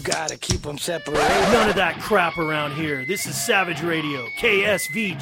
gotta keep them separated. None of that crap around here. This is Savage Radio, KSV.